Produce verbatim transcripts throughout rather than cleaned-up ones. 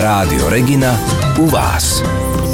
Rádio Regina u vás.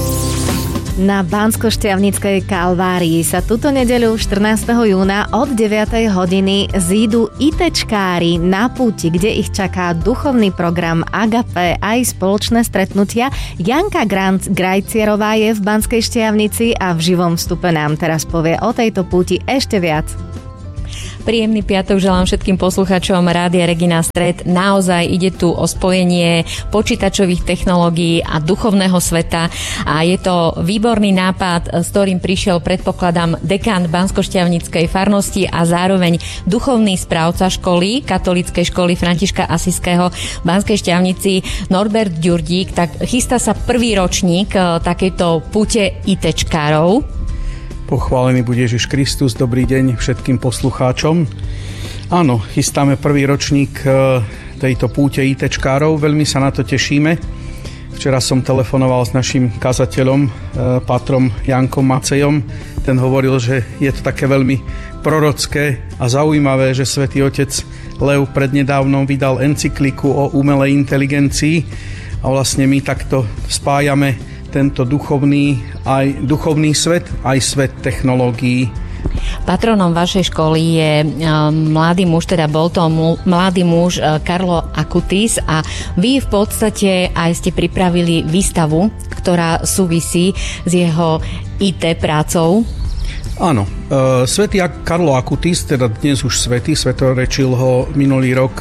Na Banskoštiavnickej Kalvárii sa túto nedeľu štrnásteho júna od deviatej hodiny zídu ITčkári na púti, kde ich čaká duchovný program Agape aj spoločné stretnutia. Janka Grajcierová je v Banskej Štiavnici a v živom vstupe nám teraz povie o tejto púti ešte viac. Príjemný piatok želám všetkým poslucháčom Rádia Regina Stred. Naozaj ide tu o spojenie počítačových technológií a duchovného sveta a je to výborný nápad, s ktorým prišiel, predpokladám, dekán Banskoštiavnickej farnosti a zároveň duchovný správca školy, katolíckej školy Františka Asiského v Banskej Štiavnici, Norbert Ďurdík. Tak chystá sa prvý ročník takejto púte ITčkárov. Pochválený buď Ježiš Kristus, dobrý deň všetkým poslucháčom. Áno, chystáme prvý ročník tejto púte ITčkárov, veľmi sa na to tešíme. Včera som telefonoval s našim kazateľom, pátrom Jankom Macejom. Ten hovoril, že je to také veľmi prorocké a zaujímavé, že Svätý Otec Lev prednedávnom vydal encykliku o umelej inteligencii a vlastne my takto spájame tento duchovný, aj duchovný svet, aj svet technológií. Patronom vašej školy je mladý muž, teda bol to mladý muž Karlo Acutis a vy v podstate aj ste pripravili výstavu, ktorá súvisí s jeho í té prácou. Áno, svätý Karlo Acutis, teda dnes už svätý, svetorečil ho minulý rok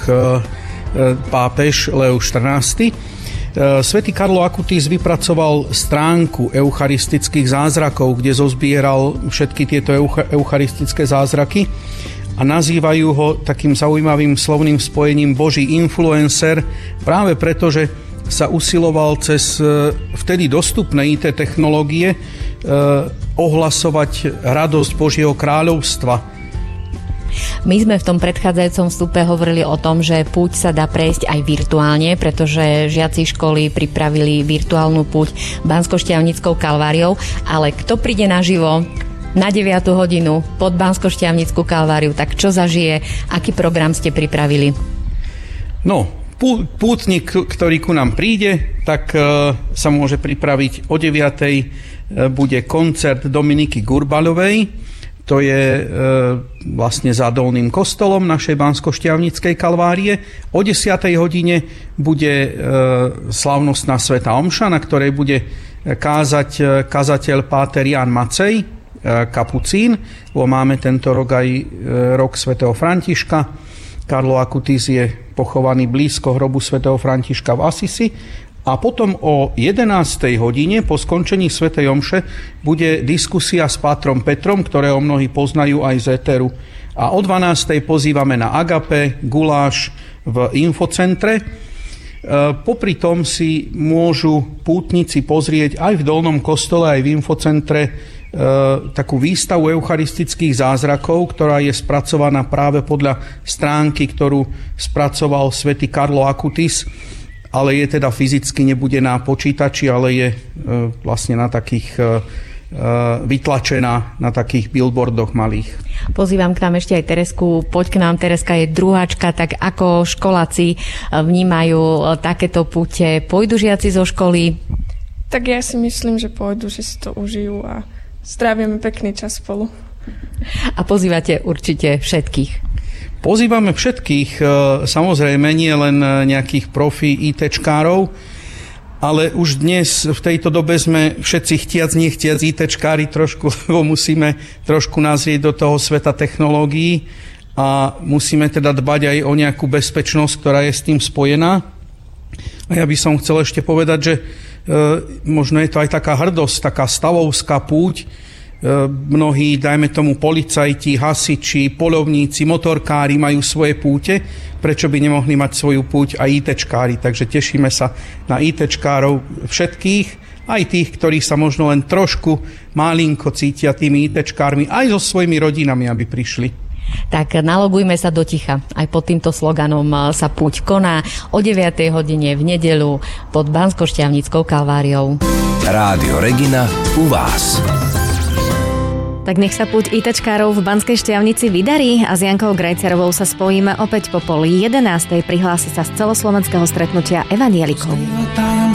pápež Leo štrnásty. Svätý Karlo Acutis vypracoval stránku eucharistických zázrakov, kde zozbieral všetky tieto eucharistické zázraky a nazývajú ho takým zaujímavým slovným spojením Boží influencer, práve preto, že sa usiloval cez vtedy dostupné í té technológie ohlasovať radosť Božieho kráľovstva. My sme v tom predchádzajúcom vstupe hovorili o tom, že púť sa dá prejsť aj virtuálne, pretože žiaci školy pripravili virtuálnu púť Banskoštiavnickou Kalváriou, ale kto príde naživo na deviatu hodinu pod Banskoštiavnickú Kalváriu, tak čo zažije, aký program ste pripravili? No, pútnik, ktorý ku nám príde, tak uh, sa môže pripraviť o deviatej uh, bude koncert Dominiky Gurbalovej. To je e, vlastne za Dolným kostolom našej Banskoštiavnickej Kalvárie. O desiatej hodine bude e, slávnostná svätá omša, na ktorej bude kázať e, kazateľ páter Ján Macej, e, kapucín, lebo máme tento rok aj e, rok svätého Františka. Karlo Acutis je pochovaný blízko hrobu svätého Františka v Asisi. A potom o jedenástej hodine po skončení svätej omše bude diskusia s pátrom Petrom, ktorého mnohí poznajú aj z éteru. A o dvanástej pozývame na Agape, guláš v infocentre. Popri tom si môžu pútnici pozrieť aj v Dolnom kostole, aj v infocentre takú výstavu eucharistických zázrakov, ktorá je spracovaná práve podľa stránky, ktorú spracoval svätý Karlo Acutis, ale je teda fyzicky, nebude na počítači, ale je e, vlastne na takých e, vytlačená na takých billboardoch malých. Pozývam k nám ešte aj Teresku. Poď k nám, Tereska je druháčka, tak ako školáci vnímajú takéto púte? Pôjdu žiaci zo školy? Tak ja si myslím, že pôjdu, že si to užijú a strávime pekný čas spolu. A pozývate určite všetkých? Pozývame všetkých, samozrejme nie len nejakých profi ITčkárov, ale už dnes v tejto dobe sme všetci chtiac, nechtiac ITčkári trošku, lebo musíme trošku nazrieť do toho sveta technológií a musíme teda dbať aj o nejakú bezpečnosť, ktorá je s tým spojená. A ja by som chcel ešte povedať, že e, možno je to aj taká hrdosť, taká stavovská púť. Mnohí, dajme tomu, policajti, hasiči, poľovníci, motorkári majú svoje púte, prečo by nemohli mať svoju púť aj ITčkári. Takže tešíme sa na ITčkárov všetkých, aj tých, ktorí sa možno len trošku malinko cítia tými ITčkármi, aj so svojimi rodinami, aby prišli. Tak nalogujme sa do ticha. Aj pod týmto sloganom sa púť koná o deviatej hodine v nedeľu pod Banskoštiavnickou Kalváriou. Rádio Regina u vás. Tak nech sa púť ITčkárov v Banskej Štiavnici vydarí a s Jankou Grajcerovou sa spojíme opäť po pol jedenástej. Prihlási sa z celoslovenského stretnutia evanielikov.